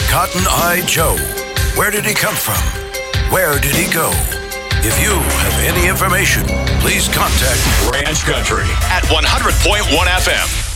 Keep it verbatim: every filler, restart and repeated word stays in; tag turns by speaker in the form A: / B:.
A: Cotton Eye Joe. Where did he come from? Where did he go? If you have any information, please contact
B: Ranch Country at one hundred point one F M.